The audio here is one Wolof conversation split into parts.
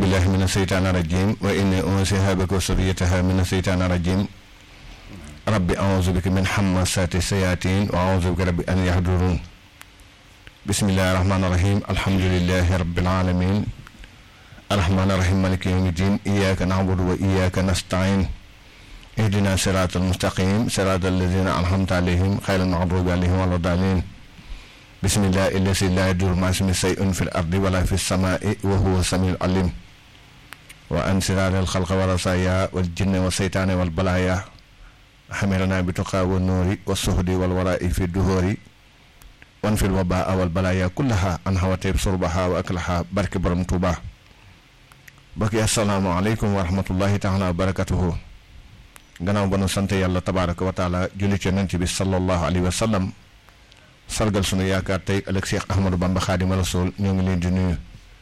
billahi mina seytaani rajim wa inni unsiha bika wa suriyataha mina seytaani rajim rabbi a'uuzu bika min hammasati sayatin wa a'uuzu bika rabbi an yahdurun bismillahi rahmaani rahim alhamdulillahi rabbil alamin arrahmaani rahim maliki yawmi din iyyaka na'budu wa iyyaka nasta'in ihdina siratal mustaqim siratal ladzina an'amta alayhim ghayril maghdubi alayhim waladdallin bismillahi allazi la yadurru ma'a ismihi shay'un fil ardi wala fis samaa'i wa huwa samiul alim wa ansiralil khalqa wa rasaya wal jinni wa seytaani wal balaya hamirana bi tuqa wa nuuri wa suhdi wal wara'i fi duhuri wan fil wabaa wal balaya kullaha an hawatib surbaha wa aklaha barke borom Tuuba bokk yi assalaamu aleykum wa rahmatullahi taala wa barakatuhu gannaaw ba nu sant yàlla tabaraka wa taala julli ci yonent bi sallallahu alayhi wa sallam sargal sunu yaakaar tey ëllëg Cheikh Ahmadou Bamba Xaadimu Rasuul ñoo ngi leen di nuyu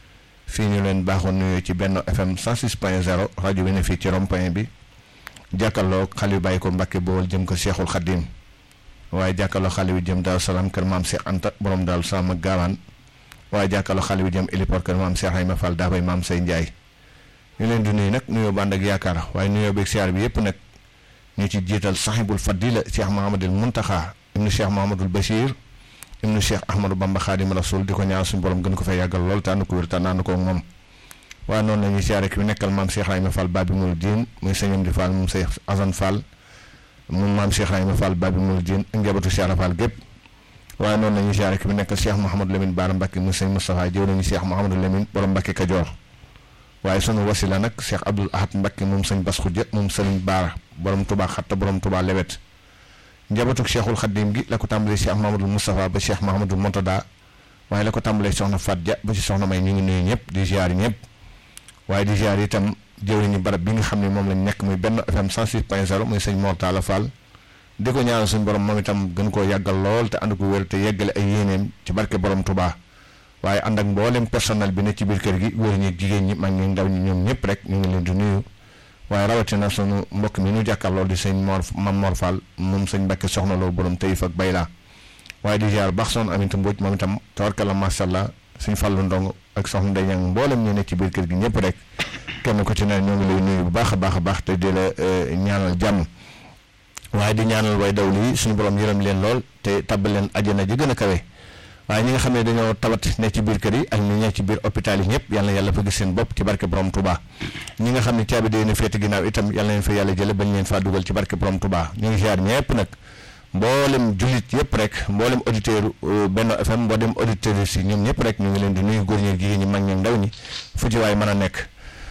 fii ñu leen baaxoon nuyoo ci Benno FM 106.0 rajo bi ne fii ci rond-point bi jàkkaarloo xale yu bàyyi ko Mbàkke Bawol jëm ko Cheikhul Xadim waaye jàkkaarloo xale yu jëm Daaru Salaam kër maam Cheikh Anta borom Daaru Salaam ak Gaawaan waaye jàkkaarloo xale yu jëm Héliport kër maam Cheikh Ayma Fall daa bay maam Say Njaay ñu leen di nuyu nag nuyoo bànd ak yaakaar waaye nuyoo beeg siyaar bi yëpp nag ñu ci jiital sahibul fadila Cheikh Mahamadul Muntaxa ibnu Cheikh Mahamadul Bachir ibnu Cheikh Ahmadou Bamba Xaadimu Rasuul di ko ñaan suñu borom gën ko fay yàggal lool tànn ko wér tànn ànd ko moom waaye noonu la ñuy siyaare ki nekkal maam Cheikh Ayma Fall Babi Mouridine muy sëñam di Fall moom Cheikh Assane Fall moom maam Cheikh Ayma Fall Babi Mouridine ak njabootu Cheikh Fall gépp waaye noonu la ñuy siyaare ki nekkal Cheikh Mouhamadou Lamine Bara Mbacké muy sëñ Moustapha jëw nañu Cheikh Mouhamadou Lamine borom Mbacké Kajoor waaye sunu wasila nag Cheikh Abdoul Ahad Mbacké moom sëñ Bass Khoudia moom sëriñ Baara borom Touba xatta borom Touba lewet njabootuk Cheikhul Khadim gi la ko tàmbalee Cheikh Mahamadou Moustapha ba Cheikh Mahamadou Montada waaye la ko tàmbalee soxna Fat Dia ba ci soxna May ñu ngi nuyu ñëpp di ziar ñëpp waaye di ziar itam jëwriñu barab bi nga xam ne moom lañ nekk muy Benno FM 106.0 muy sëñ Mor Talla Fall di ko ñaanal suñu borom moom itam gën koo yàggal lool te ànd ko wér te yeggale ay yéeneem ci barke borom Touba waaye ànd ak mboolem personnel bi ne ci biir kër gi góor ñi jigéen ñi mag ñi ndaw ñi ñoom ñëpp rek ñu ngi leen di nuyu waaye rawatina sunu mbokk mi ñu jàkkaarloo di sëñ Mam Mor Fall moom sëñ Mbàkke soxna loo borom Taïf ak Bayla waaye di ziar baax soxna Aminata Mbodj moom itam tawarkalla macha allah suñ Fallu Ndong ak soxna Ndey Ñang mboolem ñu ne ci biir kër gi ñëpp rek kenn ko ci ne ñoo ngi lay nuyu bu baax a baax a baax te di la ñaanal jàmm waaye di ñaanal way daw lii suñu borom yërëm leen lool te tabbal leen àjjana ji gën a kawe waaye ñi nga xam ne dañoo tawat ne ci biir kër yi ak ñi ne ci biir hôpital yi ñëpp yàlla na yàlla fa gis seen bopp ci barke borom Touba ñi nga xam ne caabi day na féete ginnaaw itam yàlla leen fa yàlla jële bañ leen faa dugal ci barke borom Touba ñu ngi ziar ñëpp nag mboolem jullit yëpp rek mboolem auditeur Benno FM mboolem auditeurs yi ñoom ñëpp rek ñu ngi leen di nuyu góor ñi jigéen ñi mag ñi ndaw ñi fu ci waay mën a nekk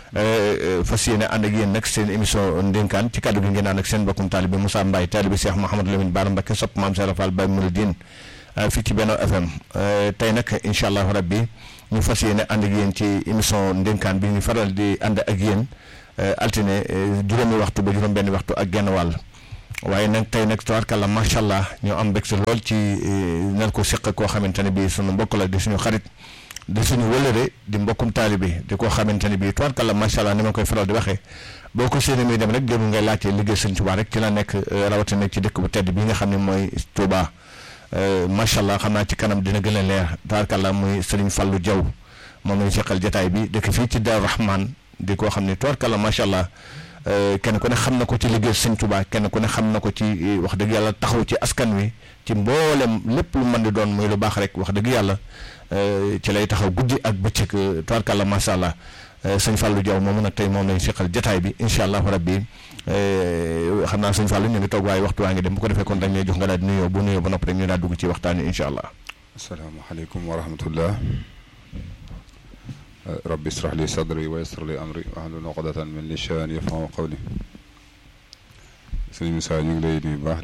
fas yéene ànd ak yéen nag seen émission ndénkaan ci kàddu gi ngeen ànd ak seen bokkum taalibe Moussa Mbaye taalibe Cheikh Mouhamadou Lamine Bara Mbacké sopp maam Cheikh Fall Baye Mouridine fii ci Benno FM tey nag incha allahu rabbi ñu fas yéene ànd ak yéen ci émission ndénkaan bi ñu faral di ànd ak yéen altine juróomi waxtu ba juróom benn waxtu ak genn wàll waaye nag tey nag tabarkàlla macha allah ñu am mbégte lool ci nar ko seq koo xamante ne bii sunu mbokk la di suñu xarit di suñu wëlëre di mbokkum taalibe di koo xamante ne bii tabarkàlla macha allah ni ma koy faral di waxee boo ko séenee muy dem rek jëmu ngay laajte liggéey sëñ Touba rek ci la nekk rawatina ci dëkk bu tedd bi nga xam ne mooy Touba. macha allah xam naa ci kanam dina gën a leer tabarkàlla muy Serigne Fallou Diaw moom lañu seqal jataay bi dëkk fii ci Daaru Rahman di koo xam ne tabarkàlla macha allah kenn ku ne xam na ko ci liggéey Sëñ Tuubaa kenn ku ne xam na ko ci wax dëgg yàlla taxaw ci askan wi ci mboolem lépp lu mën di doon muy lu baax rek wax dëgg yàlla ci lay taxaw guddi ak bëccëg tabarkàlla macha allah sëñ Fallou Diaw moomu nag tey moom lañu seqal jataay bi incha allahu rabbi xam naa sëñ Fallou ñu ngi toog waaye waxtu waa ngi dem bu ko defee kon dañ lay jox nga daal di nuyoo bu nuyoo ba noppi rek ñu daal dugg ci waxtaan wi incha allah. asalaamaaleykum wa rahmatullah. rabbi israh li sadri wa yassir li amri wahlul uqdatan min lisani yafqahu qawli. sëñ Moussa ñu ngi lay nuyu baax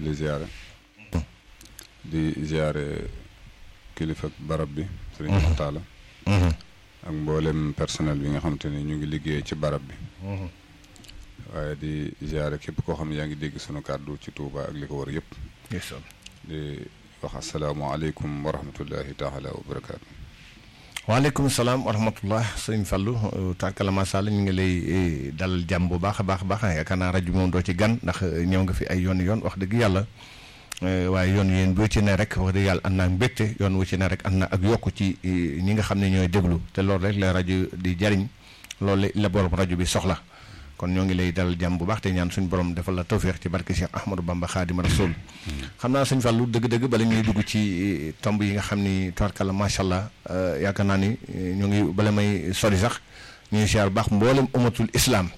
di ziare kilifa barab bi sëriñ Moxtaala ak mboolem personnel bi nga xamante ne ñu ngi liggéey ci barab bi. waaye di ziare képp koo xam ne yaa ngi dégg sunu kàddu ci Touba ak li ko war yëpp. di wax asalaamaaleykum wa rahmatullahi taala wa barakaatu. waaleykum salaam wa rahmatullah sëñ Fallou tànkala macha allah ñu ngi lay dalal jàmm bu baax a baax yaakaar naa rajo moom doo ci gan ndax ñëw nga fi ay yoon wax dëgg yàlla waaye yoon yéen boo ci ne rek wax dëgg yàlla ànd naa mbégte yoon wu ci ne rek ànd na ak yokku ci ñi nga xam ne ñooy déglu te loolu rek la rajo di jariñ loolu la borom rajo bi soxla kon ñoo ngi lay dalal jàmm bu baax te ñaan suñu borom defal la tawféex ci barke Cheikh Ahmadou Bamba Xaadimu Rasuul xam naa sëñ Fallou dëgg-dëgg bala ñuy dugg ci tomb yi nga xam ni tubaarkàlla macha allah yaakaar naa ni ñu ngi bala may sori sax ñuy siyaar bu baax mboolem ummatul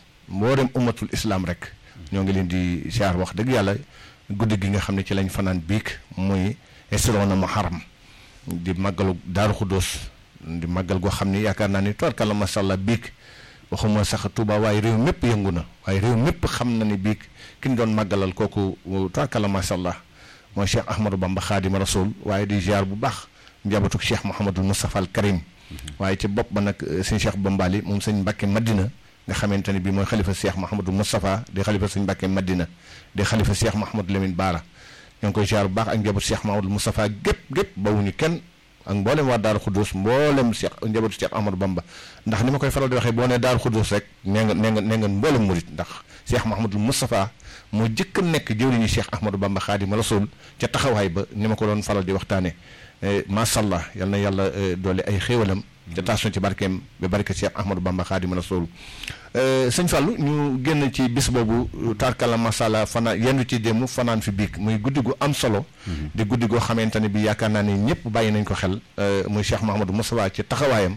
islam rek ñoo ngi leen di siyaar wax dëgg yàlla guddi gi nga xam ne ci lañ fanaan biig muy Isroona Muharram di màggalu Daaru Xuddoos di màggal goo xam ni yaakaar naa ni tubaarkàlla macha allah biig waxuma sax Touba waaye réew mépp yëngu na waaye réew mépp xam na ni biig ki ñu doon màggalal kooku tubaarkàlla macha allah mooy Cheikh Ahmadou Bamba Xaadimu Rasuul waaye di ziar bu baax njabootu Cheikh Mouhamadul Moustapha al Karim waaye ci bopp ba nag sëñ Cheikh Bambali moom sëñ Mbàkke Madina nga xamante ne bii mooy xalifa Cheikh Mouhamadul Moustapha di xalifa sëñ Mbàkke Madina di xalifa Cheikh Mouhamadou Lamine Baara ñoo ngi koy ziar bu baax ak njabootu Cheikh Mouhamadul Moustapha gépp bawuñu kenn ak mboolem waa Daaru Xuddoos mboolem Cheikh njabootu Cheikh Ahmadou Bamba ndax ni ma koy faral di waxee boo nee Daaru Xuddoos rek nee nga mboolem murit ndax Cheikh Mouhamadul Moustapha moo jëkk nekk jëwriñu Cheikh Ahmadou Bamba Xaadimu Rasuul ca taxawaay ba ni ma ko doon faral di waxtaane macha allah yal na yàlla doole ay xéewalam te taas na ci barkeem ba barke Cheikh Ahmadou Bamba Xaadimu Rasuul sëñ Fallou ñu génn ci bis boobu tarkala masala fanaan yendu ci démb fanaan fi biig muy guddi gu am solo di guddi goo xamante ne bi yaakaar naa ne ñëpp bàyyi nañ ko xel muy Cheikh Mouhamadou Moustapha ci taxawaayam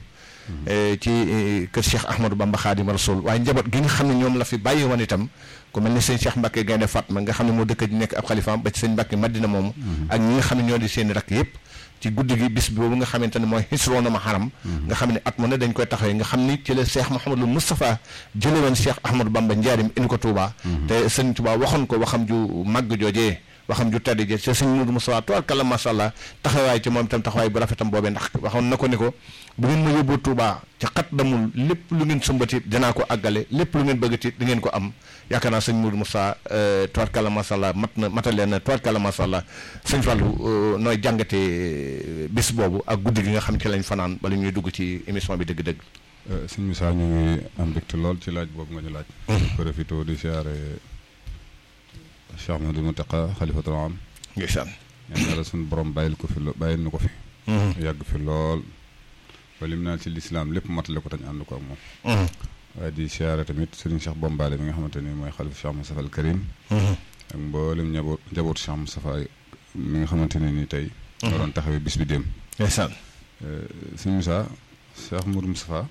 ci kër Cheikh Ahmadou Bamba Xaadimu Rasuul waaye njaboot gi nga xam ne ñoom la fi bàyyi woon itam ku mel ni sëñ Cheikh Mbacke Gaynde Fatma nga xam ne moo dëkk di nekk ab xalifaam ba ci sëñ Mbacke Madina moomu ak ñi nga xam ne ñoo di seeni rakk yëpp ci guddi gi bis boobu nga xamante ne mooy Isroona Muharram nga xam ne at mu ne dañ koy taxawee nga xam ni ci la Cheikh Mouhamadou Moustapha jële woon Cheikh Ahmadou Bamba njaarim indi ko Touba te sëñ Touba waxoon ko waxam ju màgg joojee waxam ju tedd je te sëñ Modou Moustapha tubaarkalla macha allah taxawaay ci moom itam taxawaay bu rafetam boobee ndax waxoon na ko ni ko bu ngeen ma yóbboo Touba ci xat damul lépp lu ngeen sëmbati dinaa ko àggale lépp lu ngeen bëggati di ngeen ko am yaakaar naa sëñ Modou Moustapha tubaarkalla macha allah mataleen na tubaarkalla macha allah sëñ Fallou nooy jàngatee bis boobu ak guddi gi nga xam ci lañ fanaan bala ñuy dugg ci émission bi dëgg-dëgg. sëñ Moussa ñu ngi am mbégte lool ci laaj boobu nga ñu laaj. profité di siyaare Cheikh Ahmadou Mountakha xalifatul aam. ndeysaan. ñaan yàlla suñu borom bàyyil na ko fi. yàgg fi lool. ba lim naa ci lislaam lépp matale ko tañ ànd ko ak moom. waaye di siyaare tamit Serigne Cheikh Bombale mi nga xamante ni mooy xalifa Cheikh Moustapha al Karim. ak mboolem njabootu Cheikh Moustapha mi nga xamante ne ni tey. nga doon taxawee bis bi dem. ndeysaan. sëñ Moussa Cheikh Modou Moustapha.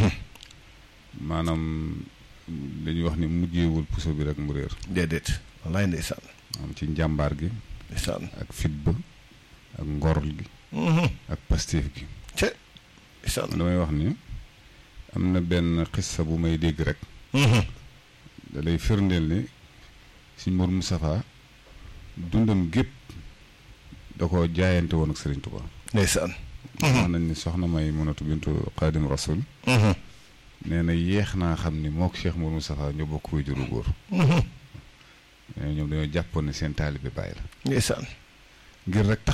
maanaam dañuy wax ni mujjeewul puso bi rek mu réer. déedéet wallaay ndeysaan. am ci njàmbaar gi. ndeysaan ak fit ba ak ngor gi. ak pastéef gi. ndeysaan damay wax ni am na benn xissa bu may dégg rek. da lay firndeel ni sëñ Modou Moustapha dundam gépp da ko jaayante woon ak Serigne Touba. ndeysaan. wax nañ ni soxna may Munatu bintu Xaadim Rasul. nee na yéex naa xam ni mook Cheikh Modou Moustapha ñoo bokk way juru góor. ñoom dañoo jàppoon ne seen taalibe bàyyi la. ndeysaan. ngir rek